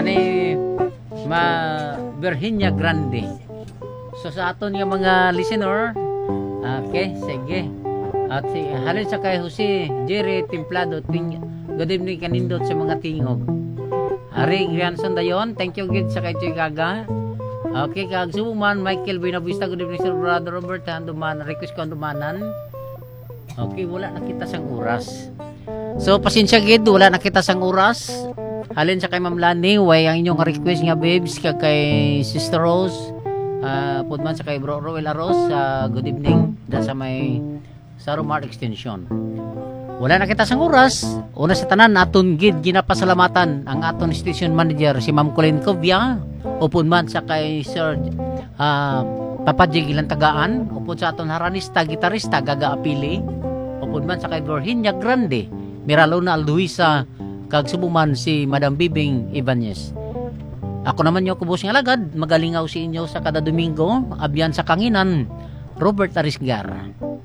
ani Virginia Grande. So sa aton nga mga listener, okay, sige. At halin sa kay Jose Jerry Templado, good evening kanindot sa mga tingog. Ari Grianson dayon, thank you gid sa kay Gaga. Okay, kag suman Michael Buenavista, good evening sir brother Robert, handuman request ko handumanan. Okay, wala na kita sang oras. So pasensya gid, wala na kita sang oras. Halin sa kay Ma'am Lani, way ang inyong request nga babes kag kay Sister Rose. Pudman sa kay Bro Roel Aros, good evening da sa may Saromar Extension. Wala na kita sang oras. Una sa tanan aton gid ginapasalamatan ang aton station manager si Ma'am Colleen Covia, upod man sa kay Sir Papa Jig ilang tagaan, upod sa aton haranista gitarista Gaga Apili, upod man sa kay Virginia Grande, Miralona Luisa, kag subuman si Madam Bibing Ibanez. Ako naman yung kubos nga lagad, magalingaw si inyo sa kada Domingo, abyan sa kanginan, Robert Arisgar.